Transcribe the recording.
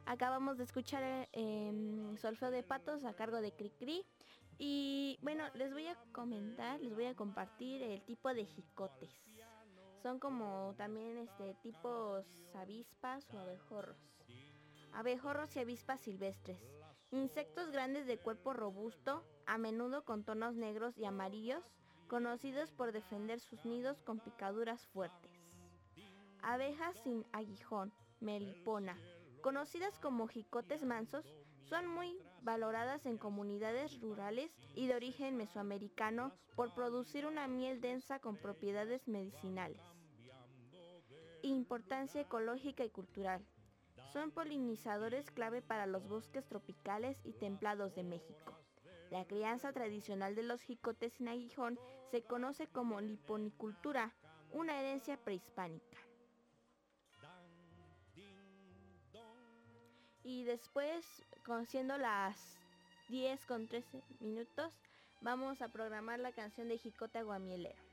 Acabamos de escuchar Solfeo de Patos a cargo de Cricri. Y bueno, les voy a compartir el tipo de jicotes. Son como también tipos avispas o abejorros. Abejorros y avispas silvestres. Insectos grandes de cuerpo robusto, a menudo con tonos negros y amarillos, conocidos por defender sus nidos con picaduras fuertes. Abejas sin aguijón, melipona, conocidas como jicotes mansos, son muy valoradas en comunidades rurales y de origen mesoamericano por producir una miel densa con propiedades medicinales. Importancia ecológica y cultural. Son polinizadores clave para los bosques tropicales y templados de México. La crianza tradicional de los jicotes sin aguijón se conoce como liponicultura, una herencia prehispánica. Y después, siendo las 10:13, vamos a programar la canción de Jicote Aguamielero.